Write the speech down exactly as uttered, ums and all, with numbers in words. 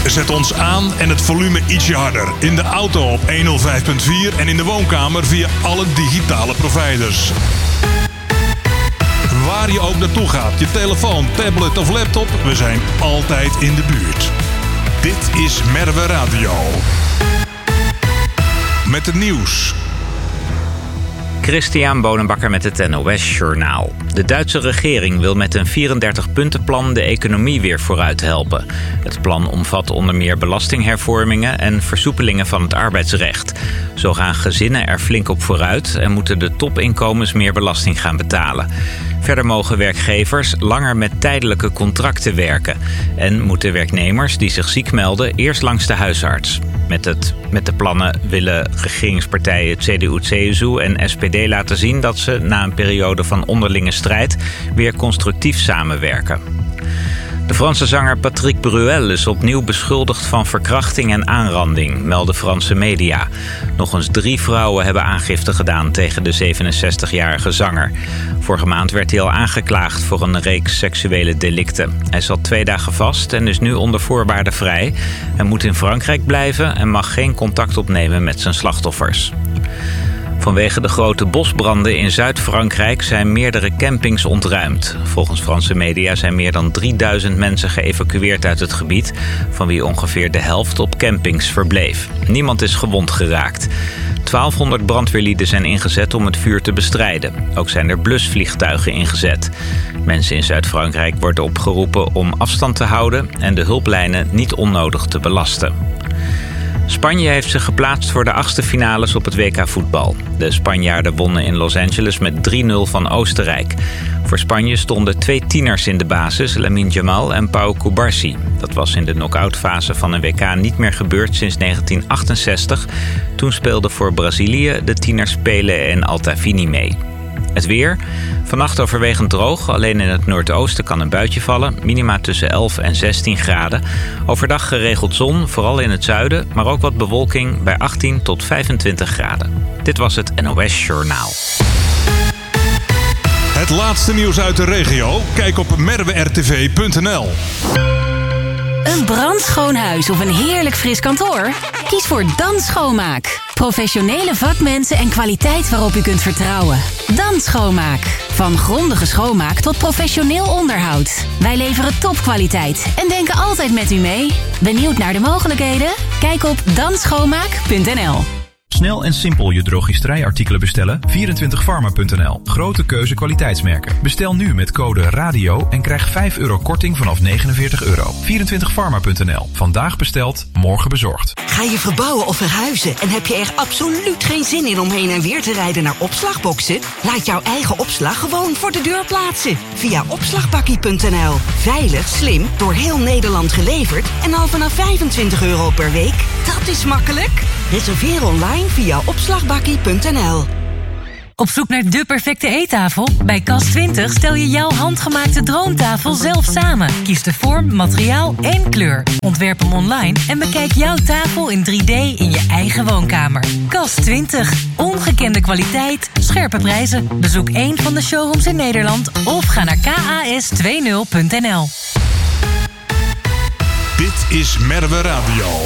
Zet ons aan en het volume ietsje harder. In de auto op honderdvijf komma vier en in de woonkamer via alle digitale providers. Waar je ook naartoe gaat, je telefoon, tablet of laptop, we zijn altijd in de buurt. Dit is Merwe Radio. Met het nieuws. Christian Bonenbakker met het N O S-journaal. De Duitse regering wil met een vierendertig-puntenplan de economie weer vooruit helpen. Het plan omvat onder meer belastinghervormingen en versoepelingen van het arbeidsrecht. Zo gaan gezinnen er flink op vooruit en moeten de topinkomens meer belasting gaan betalen. Verder mogen werkgevers langer met tijdelijke contracten werken. En moeten werknemers die zich ziek melden eerst langs de huisarts. Met, het, met de plannen willen regeringspartijen C D U C S U en S P D laten zien dat ze na een periode van onderlinge strijd weer constructief samenwerken. De Franse zanger Patrick Bruel is opnieuw beschuldigd van verkrachting en aanranding, melden Franse media. Nog eens drie vrouwen hebben aangifte gedaan tegen de zevenenzestigjarige zanger. Vorige maand werd hij al aangeklaagd voor een reeks seksuele delicten. Hij zat twee dagen vast en is nu onder voorwaarden vrij. Hij moet in Frankrijk blijven en mag geen contact opnemen met zijn slachtoffers. Vanwege de grote bosbranden in Zuid-Frankrijk zijn meerdere campings ontruimd. Volgens Franse media zijn meer dan drieduizend mensen geëvacueerd uit het gebied, van wie ongeveer de helft op campings verbleef. Niemand is gewond geraakt. twaalfhonderd brandweerlieden zijn ingezet om het vuur te bestrijden. Ook zijn er blusvliegtuigen ingezet. Mensen in Zuid-Frankrijk worden opgeroepen om afstand te houden en de hulplijnen niet onnodig te belasten. Spanje heeft zich geplaatst voor de achtste finales op het W K voetbal. De Spanjaarden wonnen in Los Angeles met drie nul van Oostenrijk. Voor Spanje stonden twee tieners in de basis, Lamine Yamal en Pau Cubarsí. Dat was in de knock-outfase van een W K niet meer gebeurd sinds negentien achtenzestig. Toen speelden voor Brazilië de tieners Pelé en Altavini mee. Het weer. Vannacht overwegend droog. Alleen in het noordoosten kan een buitje vallen. Minima tussen elf en zestien graden. Overdag geregeld zon, vooral in het zuiden. Maar ook wat bewolking bij achttien tot vijfentwintig graden. Dit was het N O S-journaal. Het laatste nieuws uit de regio? Kijk op merwe r t v punt n l. Een brandschoon huis of een heerlijk fris kantoor? Kies voor Dan Schoonmaak. Professionele vakmensen en kwaliteit waarop u kunt vertrouwen. Dan Schoonmaak. Van grondige schoonmaak tot professioneel onderhoud. Wij leveren topkwaliteit en denken altijd met u mee. Benieuwd naar de mogelijkheden? Kijk op dan schoonmaak punt n l. Snel en simpel je drogisterijartikelen bestellen? vierentwintig pharma punt n l. Grote keuze kwaliteitsmerken. Bestel nu met code RADIO en krijg vijf euro korting vanaf negenenveertig euro. vierentwintig pharma punt n l. Vandaag besteld, morgen bezorgd. Ga je verbouwen of verhuizen en heb je er absoluut geen zin in om heen en weer te rijden naar opslagboxen? Laat jouw eigen opslag gewoon voor de deur plaatsen. Via opslagbakkie punt n l. Veilig, slim, door heel Nederland geleverd en al vanaf vijfentwintig euro per week. Dat is makkelijk. Reserveer online via opslagbakkie punt n l. Op zoek naar de perfecte eettafel? Bij Kas twintig stel je jouw handgemaakte droomtafel zelf samen. Kies de vorm, materiaal en kleur. Ontwerp hem online en bekijk jouw tafel in drie D in je eigen woonkamer. Kas twintig. Ongekende kwaliteit, scherpe prijzen. Bezoek één van de showrooms in Nederland of ga naar k a s twintig punt n l. Dit is Merwe Radio.